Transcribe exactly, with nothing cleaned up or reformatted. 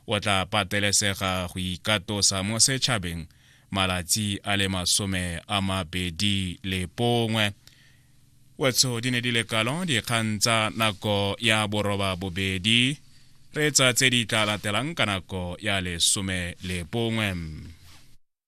o tla patelesega go ikatosa mo setšhabeng malatsi a le masome a mabedi le bongwe. Wetso di ne di le kalo dikgang tsa nako ya boroba bobedi re tsa tse di tla latelang ka nako ya lesome le bongwe.